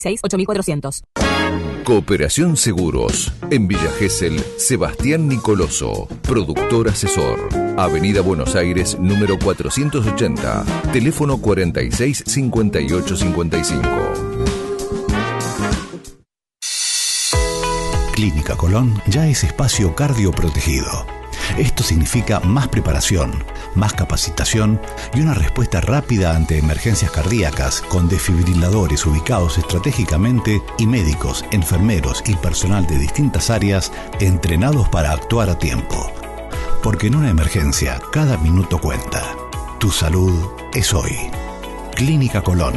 8400. Cooperación Seguros. En Villa Gesell, Sebastián Nicoloso, productor asesor. Avenida Buenos Aires, número 480. Teléfono 46 58 55. Clínica Colón ya es espacio cardioprotegido. Esto significa más preparación, más capacitación y una respuesta rápida ante emergencias cardíacas con desfibriladores ubicados estratégicamente y médicos, enfermeros y personal de distintas áreas entrenados para actuar a tiempo. Porque en una emergencia cada minuto cuenta. Tu salud es hoy. Clínica Colón.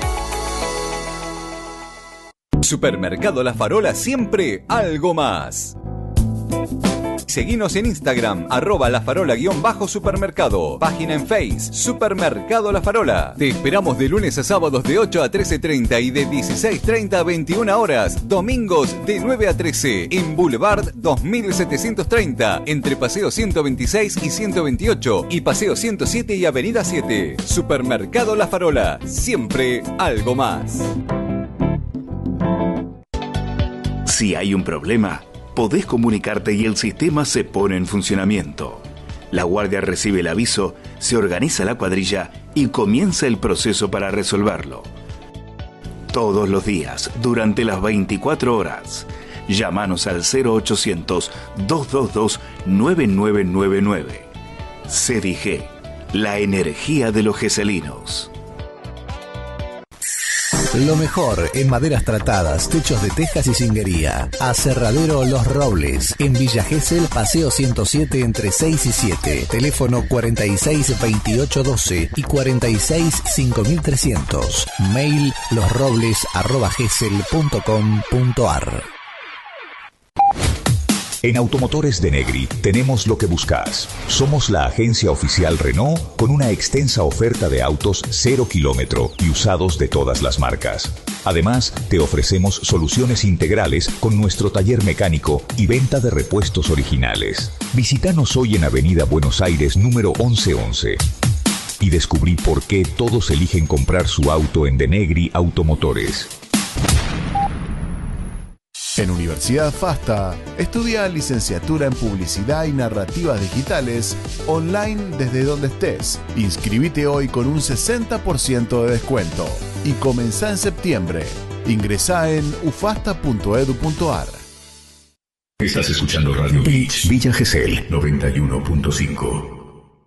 Supermercado La Farola, siempre algo más. Seguinos en Instagram, @lafarola_supermercado. Página en Face, Supermercado La Farola. Te esperamos de lunes a sábados de 8 a 13:30 y de 16:30 a 21 horas. Domingos de 9 a 13 en Boulevard 2730, entre Paseo 126 y 128 y Paseo 107 y Avenida 7. Supermercado La Farola, siempre algo más. Si hay un problema, podés comunicarte y el sistema se pone en funcionamiento. La guardia recibe el aviso, se organiza la cuadrilla y comienza el proceso para resolverlo. Todos los días, durante las 24 horas. Llámanos al 0800-222-9999. CDG, la energía de los geselinos. Lo mejor en maderas tratadas, techos de tejas y cinguería. Aserradero Los Robles, en Villa Gesell, Paseo 107 entre 6 y 7. Teléfono 46 28 12 y 46 5300. Mail losrobles@gesell.com.ar. En Automotores de Negri tenemos lo que buscas. Somos la agencia oficial Renault con una extensa oferta de autos 0 kilómetro y usados de todas las marcas. Además, te ofrecemos soluciones integrales con nuestro taller mecánico y venta de repuestos originales. Visítanos hoy en Avenida Buenos Aires, número 1111. Y descubrí por qué todos eligen comprar su auto en De Negri Automotores. En Universidad FASTA, estudia licenciatura en Publicidad y Narrativas Digitales online desde donde estés. Inscribite hoy con un 60% de descuento y comenzá en septiembre. Ingresá en ufasta.edu.ar. Estás escuchando Radio Beach, Villa Gesell 91.5.